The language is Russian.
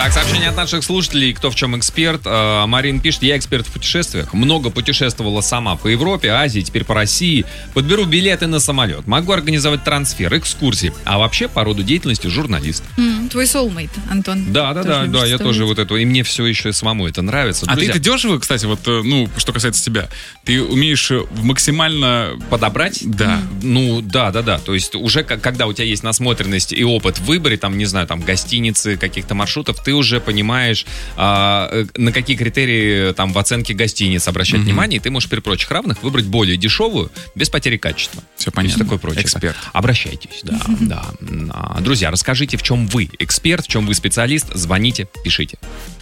Так, сообщение от наших слушателей, кто в чем эксперт. Марин пишет: я эксперт в путешествиях. Много путешествовала сама по Европе, Азии, теперь по России. Подберу билеты на самолет. Могу организовать трансфер, экскурсии. А вообще по роду деятельности журналист. Твой soulmate, Антон. Да, я тоже вот это. И мне все еще самому это нравится. А ты это дешево, кстати, вот, что касается тебя? Ты умеешь максимально подобрать? Да. Да. То есть уже когда у тебя есть насмотренность и опыт в выборе, там, не знаю, там, гостиницы, каких-то маршрутов, ты уже понимаешь, на какие критерии там в оценке гостиниц обращать внимание, и ты можешь при прочих равных выбрать более дешевую, без потери качества. Все понятно. Такое прочее. Эксперт. Обращайтесь, да. Друзья, расскажите, в чем вы эксперт, в чем вы специалист, звоните, пишите.